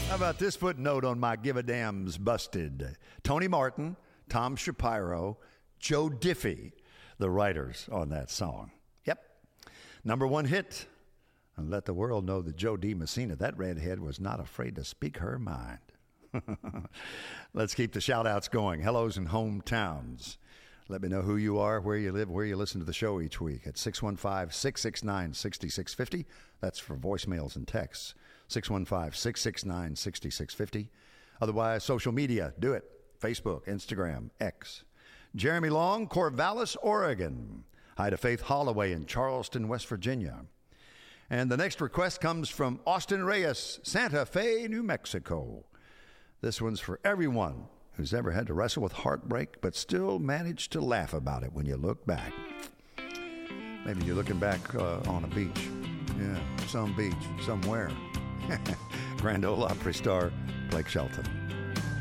How about this footnote on my Give a Damn's Busted? Tony Martin, Tom Shapiro, Joe Diffie, the writers on that song. Yep. Number one hit. And let the world know that Joe D. Messina, that redhead, was not afraid to speak her mind. Let's keep the shout-outs going. Hellos and hometowns. Let me know who you are, where you live, where you listen to the show each week at 615-669-6650. That's for voicemails and texts. 615-669-6650. Otherwise, social media, do it. Facebook, Instagram, X. Jeremy Long, Corvallis, Oregon. Hi to Faith Holloway in Charleston, West Virginia. And the next request comes from Austin Reyes, Santa Fe, New Mexico. This one's for everyone who's ever had to wrestle with heartbreak but still managed to laugh about it when you look back. Maybe you're looking back on a beach. Yeah, some beach, somewhere. Grand Ole Opry star, Blake Shelton.